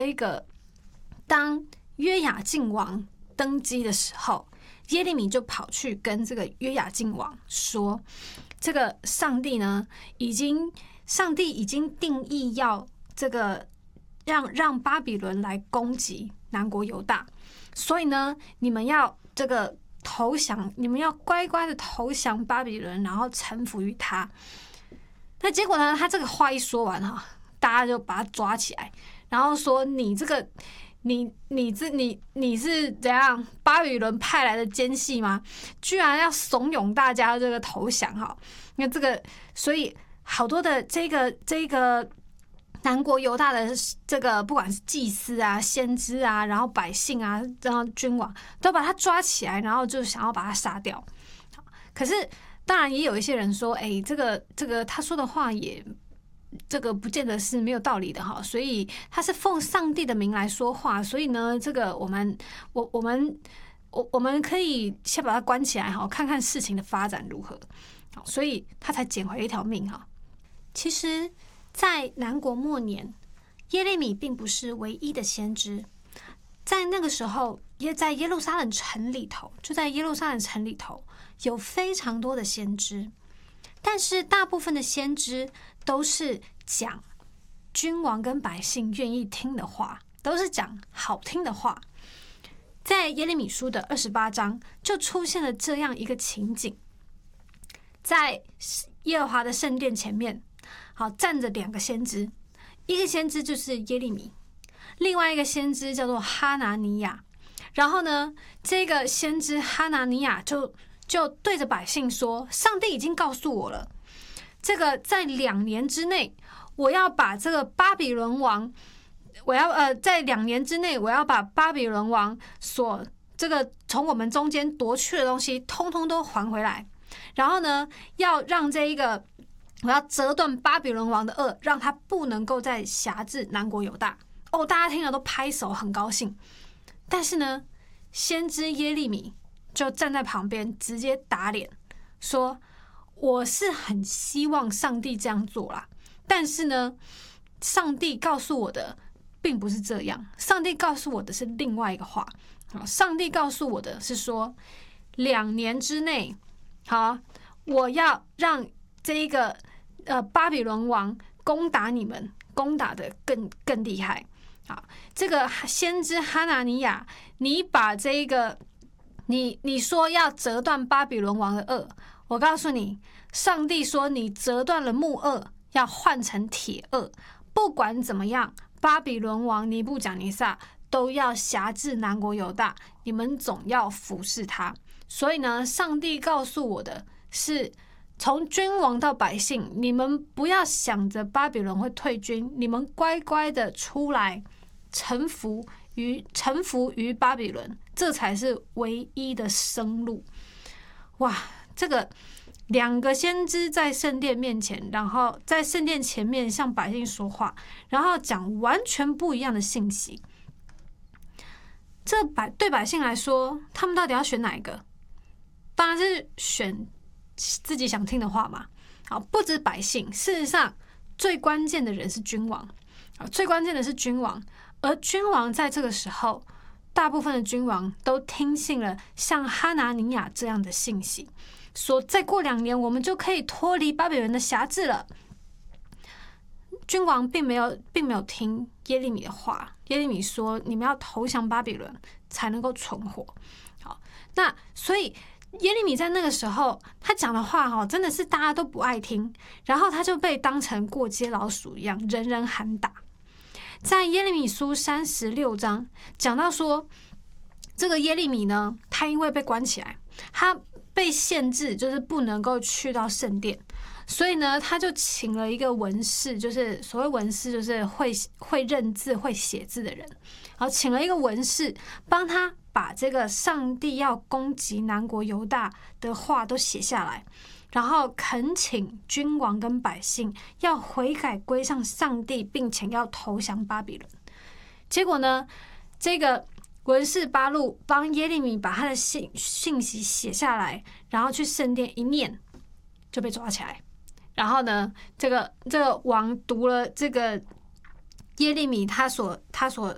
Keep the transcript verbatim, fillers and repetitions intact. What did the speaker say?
这个当约雅敬王登基的时候，耶利米就跑去跟这个约雅敬王说，这个上帝呢，已经上帝已经定义要这个让让巴比伦来攻击南国犹大，所以呢，你们要这个投降，你们要乖乖的投降巴比伦，然后臣服于他。那结果呢，他这个话一说完哈，大家就把他抓起来，然后说你这个。你你这你你是怎样巴比伦派来的奸细吗？居然要怂恿大家这个投降哈？那这个，所以好多的这个这个南国犹大的这个不管是祭司啊、先知啊，然后百姓啊，然后君王都把他抓起来，然后就想要把他杀掉。可是当然也有一些人说，哎，这个这个他说的话也。这个不见得是没有道理的哈，所以他是奉上帝的名来说话，所以呢，这个我们我我们我我们可以先把它关起来哈，看看事情的发展如何，所以他才捡回了一条命哈。其实，在南国末年，耶利米并不是唯一的先知，在那个时候，也在耶路撒冷城里头，就在耶路撒冷城里头有非常多的先知。但是大部分的先知都是讲君王跟百姓愿意听的话，都是讲好听的话。在耶利米书的二十八章就出现了这样一个情景，在耶和华的圣殿前面，好站着两个先知，一个先知就是耶利米，另外一个先知叫做哈拿尼亚。然后呢，这个先知哈拿尼亚就就对着百姓说，上帝已经告诉我了，这个在两年之内，我要把这个巴比伦王，我要呃，在两年之内，我要把巴比伦王所这个从我们中间夺去的东西，通通都还回来。然后呢，要让这一个，我要折断巴比伦王的轭，让他不能够再辖制南国犹大。哦，大家听了都拍手，很高兴。但是呢，先知耶利米就站在旁边直接打脸说，我是很希望上帝这样做啦，但是呢，上帝告诉我的并不是这样，上帝告诉我的是另外一个话。上帝告诉我的是说，两年之内，好，我要让这一个呃巴比伦王攻打你们，攻打的更更厉害。好，这个先知哈拿尼亚，你把这一个你你说要折断巴比伦王的轭，我告诉你，上帝说你折断了木轭，要换成铁轭。不管怎么样，巴比伦王尼布甲尼撒都要辖制南国犹大，你们总要服侍他。所以呢，上帝告诉我的是，从君王到百姓，你们不要想着巴比伦会退军，你们乖乖的出来臣服于臣服于巴比伦，这才是唯一的生路。哇，这个两个先知在圣殿面前，然后在圣殿前面向百姓说话，然后讲完全不一样的信息。这百对百姓来说，他们到底要选哪一个？当然是选自己想听的话嘛。好，不止百姓，事实上最关键的人是君王。最关键的是君王，而君王在这个时候，大部分的君王都听信了像哈拿尼亚这样的信息，说再过两年我们就可以脱离巴比伦的辖制了。君王并没有并没有听耶利米的话，耶利米说你们要投降巴比伦才能够存活。好，那所以耶利米在那个时候他讲的话哈，真的是大家都不爱听，然后他就被当成过街老鼠一样，人人喊打。在耶利米书三十六章讲到说，这个耶利米呢，他因为被关起来，他被限制，就是不能够去到圣殿，所以呢，他就请了一个文士，就是所谓文士，就是会会认字、会写字的人，然后请了一个文士帮他把这个上帝要攻击南国犹大的话都写下来，然后恳请君王跟百姓要悔改归向上帝，并且要投降巴比伦。结果呢，这个文士巴录帮耶利米把他的信信息写下来，然后去圣殿一念，就被抓起来。然后呢，这个这个王读了这个耶利米他所他所